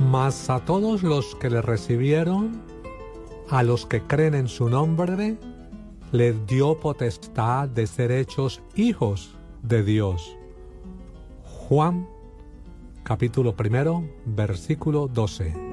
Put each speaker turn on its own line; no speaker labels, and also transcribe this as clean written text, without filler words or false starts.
Mas a todos los que le recibieron, a los que creen en su nombre, les dio potestad de ser hechos hijos de Dios. Juan, capítulo 1, versículo 12.